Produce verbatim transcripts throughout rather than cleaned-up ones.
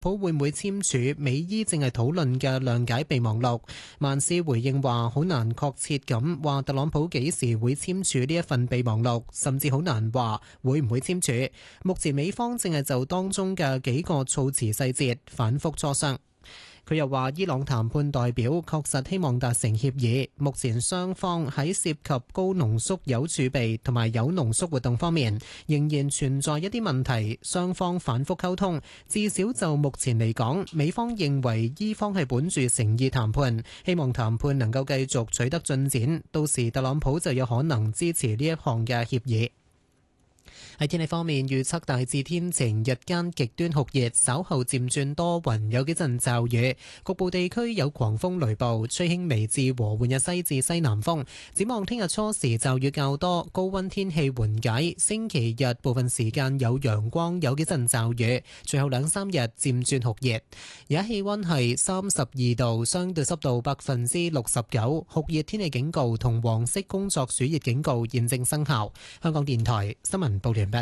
普會唔會簽署美伊正係討論嘅諒解備忘錄？曼斯回應話好難確切咁話特朗普幾時會簽署呢一份備忘錄，甚至好難話會唔會簽署。目前美方正係就當中嘅幾個措辭細節反覆磋商。佢又話伊朗談判代表確實希望達成協議，目前雙方喺涉及高濃縮鈾儲備同埋鈾濃縮活動方面仍然存在一啲問題，雙方反覆溝通。至少就目前嚟講，美方認為伊方係本住誠意談判，希望談判能夠繼續取得進展，到時特朗普就有可能支持呢一項嘅協議。喺天氣方面，預測大致天晴，日間極端酷熱，稍後漸轉多雲，有幾陣驟雨，局部地區有狂風雷暴，吹輕微至和緩嘅西至西南風。展望聽日初時驟雨較多，高溫天氣緩解，星期日部分時間有陽光，有幾陣驟雨，隨後兩三日漸轉酷熱。而家氣溫係三十二度，相對濕度百分之六十九，酷熱天氣警告同黃色工作暑熱警告現正生效。香港電台新聞報道。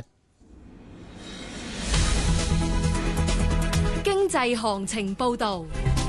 經濟行情報道。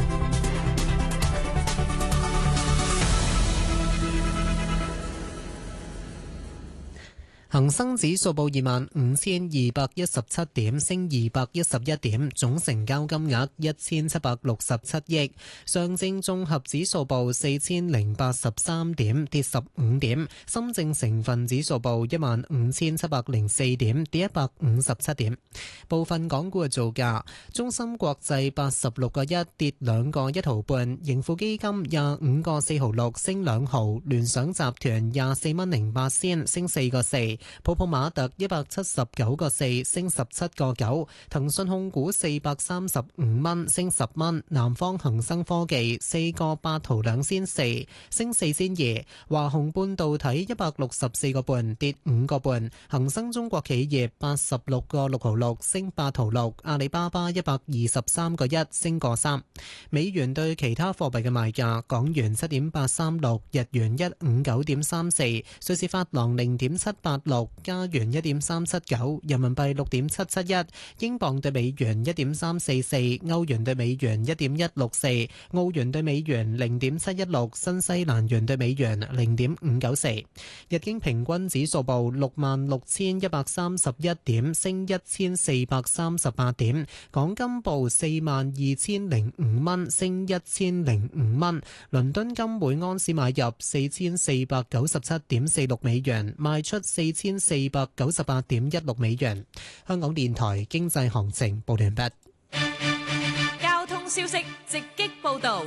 恒生指數報二萬五千二百一十七點，升二百一十一點，總成交金額一千七百六十七億。上證綜合指數報四千零八十三點，跌十五點。深證成分指數報一萬五千七百零四點，跌一百五十七點。部分港股嘅造價：中芯國際八十六個一，跌兩個一毫半；盈富基金廿五個四毫六，升兩毫；聯想集團廿四蚊零八仙，升四個四。普普馬特一百七十九個四，升十七個九，騰訊控股四百三十五蚊，升十蚊，南方恒生科技四個八毫兩仙四，升四仙二，華虹半導體一百六十四個半，跌五個半，恒生中國企業八十六個六毫六，升八毫六，阿里巴巴一百二十三個一，升個三。美元對其他貨幣嘅賣價：港元七點八三六，日元一五九點三四，瑞士法郎零點七八六，加元一點三七九，人民幣六點七七一，英鎊對美元一點三四四，歐元對美元一點一六四，澳元對美元零點七一六，新西蘭元對美元零點五九四。日經平均指數報六萬六千一百三十一點，升一千四百三十八點。港金報四萬二千零五蚊，升一千零五蚊。倫敦金每安士買入四千四百九十七點四六美元，賣出四千四百九十八點一六美元。香港電台經濟行情報完畢。 交通消息直擊報道。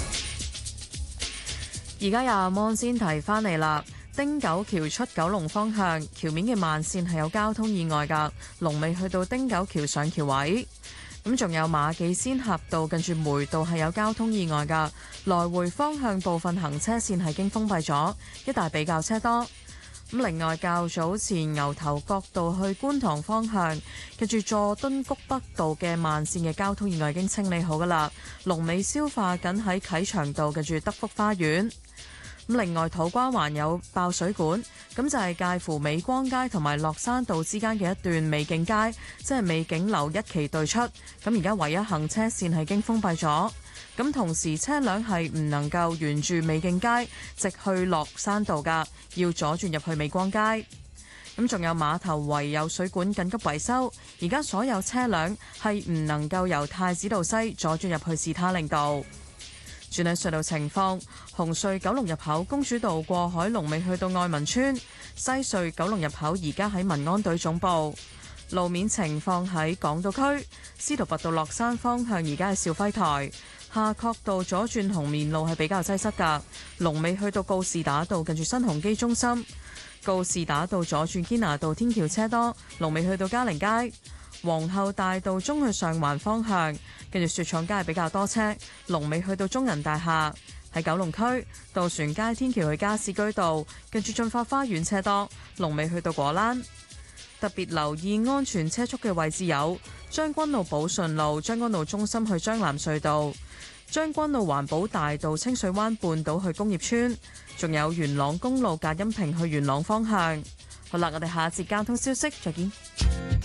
而家有阿芒先提翻嚟啦。汀九橋出九龍方向橋面嘅慢線係有交通意外㗎，龍尾去到汀九橋上橋位。咁仲有馬己仙峽道近住梅道係有交通意外㗎，來回方向部分行車線係經封閉咗，一帶比較車多。咁另外較早前牛頭角道去觀塘方向，跟住佐敦谷北道嘅慢線嘅交通意外已經清理好噶啦，龍尾消化緊喺啟祥道跟住德福花園。咁另外土瓜灣有爆水管，咁就係介乎美光街同埋落山道之間嘅一段美景街，即係美景樓一期對出。咁而家唯一行車線係經封閉咗。咁同時車輛係唔能夠沿住美景街直去落山道㗎，要左轉入去美光街。咁仲有碼頭圍有水管緊急維修，而家所有車輛係唔能夠由太子道西左轉入去士他令道。轉喺隧道情況，紅隧九龍入口公主道過海龍尾去到愛民村，西隧九龍入口而家喺民安隊總部。路面情況喺港島區，司徒拔道落山方向而家係肇輝台，夏慤道左轉紅棉路係比較擠塞㗎，龍尾去到告士打道近住新鴻基中心，告士打道左轉堅拿道天橋車多，龍尾去到嘉寧街。皇后大道中去上環方向，跟住雪廠街係比較多車，龍尾去到中銀大廈。喺九龍區渡船街天橋去加士居道，跟住進發花園車多，龍尾去到果欄。特別留意安全車速嘅位置有將軍澳寶順路、將軍澳中心去將藍隧道、將軍澳環保大道清水灣半島去工業村，仲有元朗公路隔音屏去元朗方向。好啦，我哋下一節交通消息再見。